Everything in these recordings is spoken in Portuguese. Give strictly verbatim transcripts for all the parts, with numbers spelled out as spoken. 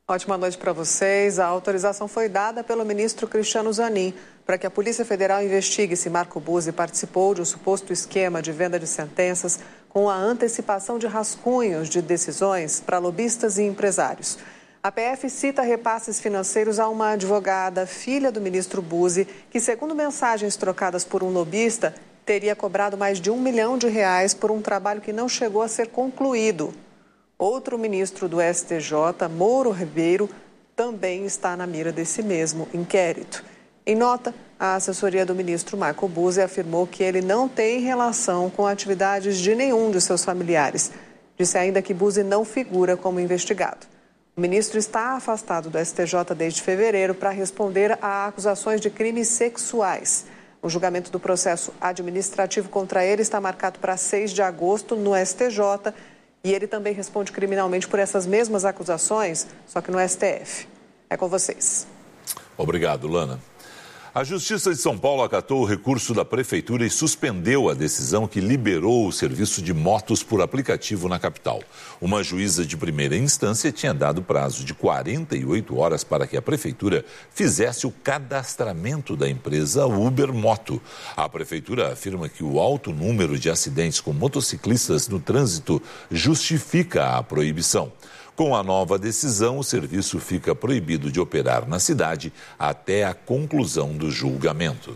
Ótima noite para vocês. A autorização foi dada pelo ministro Cristiano Zanin para que a Polícia Federal investigue se Marco Buzzi participou de um suposto esquema de venda de sentenças com a antecipação de rascunhos de decisões para lobistas e empresários. A P F cita repasses financeiros a uma advogada, filha do ministro Buzzi, que, segundo mensagens trocadas por um lobista, teria cobrado mais de um milhão de reais por um trabalho que não chegou a ser concluído. Outro ministro do S T J, Mouro Ribeiro, também está na mira desse mesmo inquérito. Em nota, a assessoria do ministro Marco Buzzi afirmou que ele não tem relação com atividades de nenhum de seus familiares. Disse ainda que Buzzi não figura como investigado. O ministro está afastado do S T J desde fevereiro para responder a acusações de crimes sexuais. O julgamento do processo administrativo contra ele está marcado para seis de agosto no S T J. E ele também responde criminalmente por essas mesmas acusações, só que no S T F. É com vocês. Obrigado, Lana. A Justiça de São Paulo acatou o recurso da Prefeitura e suspendeu a decisão que liberou o serviço de motos por aplicativo na capital. Uma juíza de primeira instância tinha dado prazo de quarenta e oito horas para que a Prefeitura fizesse o cadastramento da empresa Uber Moto. A Prefeitura afirma que o alto número de acidentes com motociclistas no trânsito justifica a proibição. Com a nova decisão, o serviço fica proibido de operar na cidade até a conclusão do julgamento.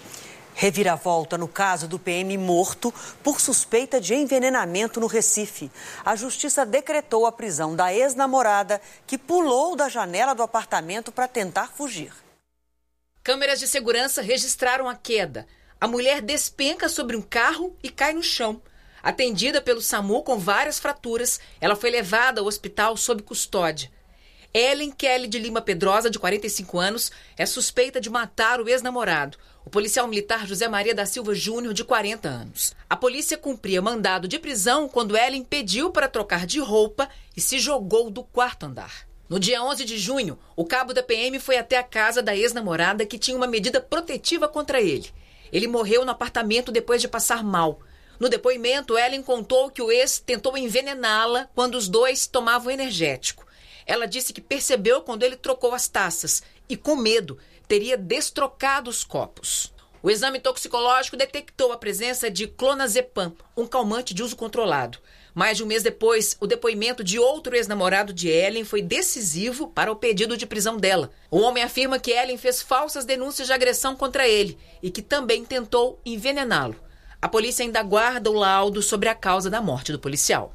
Reviravolta no caso do P M morto por suspeita de envenenamento no Recife. A justiça decretou a prisão da ex-namorada que pulou da janela do apartamento para tentar fugir. Câmeras de segurança registraram a queda. A mulher despenca sobre um carro e cai no chão. Atendida pelo SAMU com várias fraturas, ela foi levada ao hospital sob custódia. Ellen Kelly de Lima Pedrosa, de quarenta e cinco anos, é suspeita de matar o ex-namorado, o policial militar José Maria da Silva Júnior, de quarenta anos. A polícia cumpria mandado de prisão quando Ellen pediu para trocar de roupa e se jogou do quarto andar. No dia onze de junho, o cabo da P M foi até a casa da ex-namorada que tinha uma medida protetiva contra ele. Ele morreu no apartamento depois de passar mal. No depoimento, Ellen contou que o ex tentou envenená-la quando os dois tomavam energético. Ela disse que percebeu quando ele trocou as taças e, com medo, teria destrocado os copos. O exame toxicológico detectou a presença de clonazepam, um calmante de uso controlado. Mais de um mês depois, o depoimento de outro ex-namorado de Ellen foi decisivo para o pedido de prisão dela. O homem afirma que Ellen fez falsas denúncias de agressão contra ele e que também tentou envenená-lo. A polícia ainda aguarda o laudo sobre a causa da morte do policial.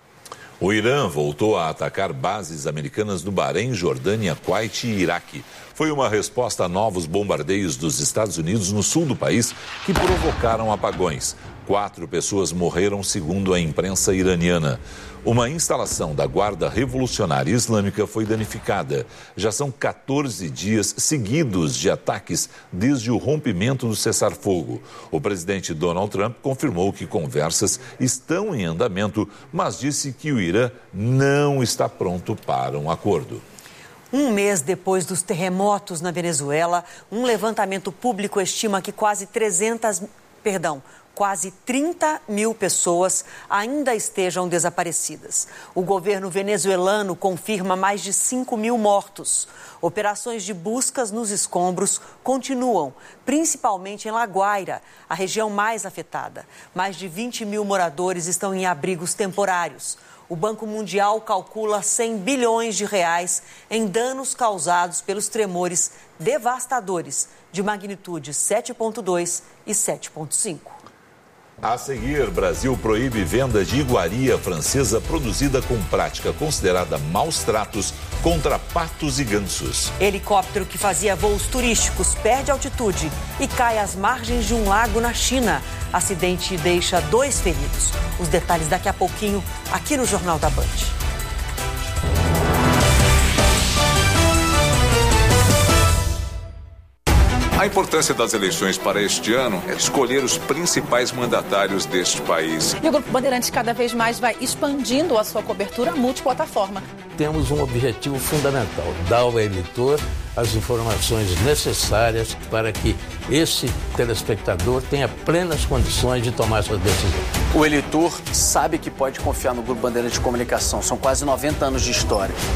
O Irã voltou a atacar bases americanas no Bahrein, Jordânia, Kuwait e Iraque. Foi uma resposta a novos bombardeios dos Estados Unidos no sul do país que provocaram apagões. Quatro pessoas morreram, segundo a imprensa iraniana. Uma instalação da Guarda Revolucionária Islâmica foi danificada. Já são quatorze dias seguidos de ataques desde o rompimento do cessar-fogo. O presidente Donald Trump confirmou que conversas estão em andamento, mas disse que o Irã não está pronto para um acordo. Um mês depois dos terremotos na Venezuela, um levantamento público estima que quase trezentas, perdão, quase trinta mil pessoas ainda estejam desaparecidas. O governo venezuelano confirma mais de cinco mil mortos. Operações de buscas nos escombros continuam, principalmente em La Guaira, a região mais afetada. Mais de vinte mil moradores estão em abrigos temporários. O Banco Mundial calcula cem bilhões de reais em danos causados pelos tremores devastadores de magnitude sete ponto dois e sete ponto cinco. A seguir, Brasil proíbe venda de iguaria francesa produzida com prática considerada maus tratos contra patos e gansos. Helicóptero que fazia voos turísticos perde altitude e cai às margens de um lago na China. Acidente deixa dois feridos. Os detalhes daqui a pouquinho aqui no Jornal da Band. A importância das eleições para este ano é escolher os principais mandatários deste país. E o Grupo Bandeirantes cada vez mais vai expandindo a sua cobertura multiplataforma. Temos um objetivo fundamental, dar ao eleitor as informações necessárias para que esse telespectador tenha plenas condições de tomar sua decisão. O eleitor sabe que pode confiar no Grupo Bandeirantes de Comunicação. São quase noventa anos de história.